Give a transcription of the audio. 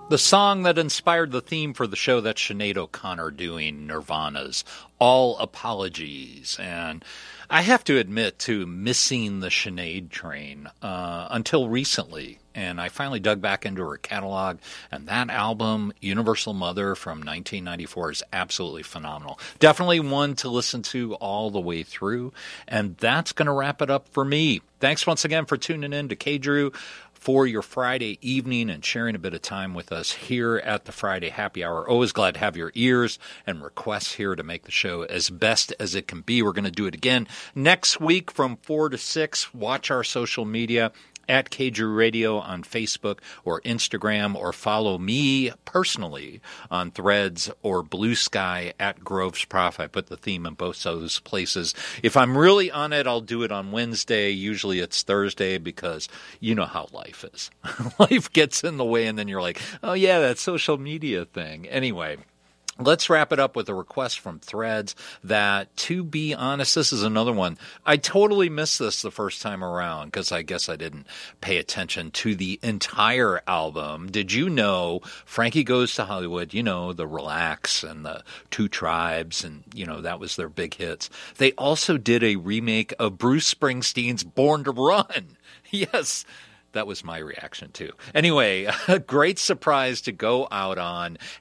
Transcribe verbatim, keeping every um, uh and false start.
The song that inspired the theme for the show, that's Sinead O'Connor doing Nirvana's All Apologies. And I have to admit to missing the Sinead train uh, until recently. And I finally dug back into her catalog, and that album, Universal Mother from nineteen ninety-four, is absolutely phenomenal. Definitely one to listen to all the way through. And that's going to wrap it up for me. Thanks once again for tuning in to K. Drew for your Friday evening and sharing a bit of time with us here at the Friday Happy Hour. Always glad to have your ears and requests here to make the show as best as it can be. We're going to do it again next week from four to six. Watch our social media at K Drew Radio on Facebook or Instagram, or follow me personally on Threads or Blue Sky at Groves Prof. I put the theme in both those places. If I'm really on it, I'll do it on Wednesday. Usually it's Thursday because you know how life is. Life gets in the way, and then you're like, oh yeah, that social media thing. Anyway, let's wrap it up with a request from Threads that, to be honest, this is another one. I totally missed this the first time around because I guess I didn't pay attention to the entire album. Did you know Frankie Goes to Hollywood, you know, the Relax and the Two Tribes, and, you know, that was their big hits. They also did a remake of Bruce Springsteen's Born to Run. Yes. That was my reaction, too. Anyway, a great surprise to go out on.